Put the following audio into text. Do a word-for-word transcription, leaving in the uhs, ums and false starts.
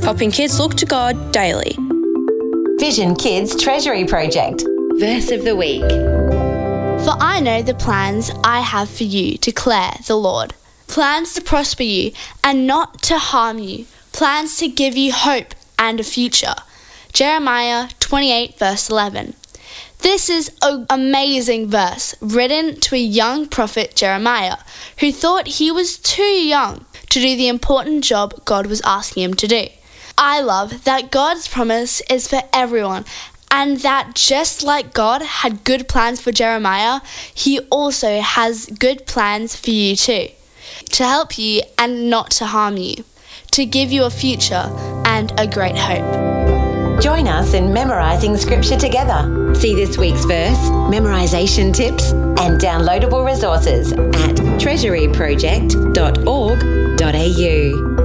helping kids look to God daily. Vision Kids Treasury Project. Verse of the Week. For I know the plans I have for you, declare the Lord. Plans to prosper you and not to harm you. Plans to give you hope and a future. Jeremiah twenty-eight verse eleven. This is an amazing verse written to a young prophet Jeremiah, who thought he was too young to do the important job God was asking him to do. I love that God's promise is for everyone, and that just like God had good plans for Jeremiah, he also has good plans for you too, to help you and not to harm you, to give you a future and a great hope. Join us in memorising Scripture together. See this week's verse, memorisation tips and downloadable resources at treasury project dot org dot a u.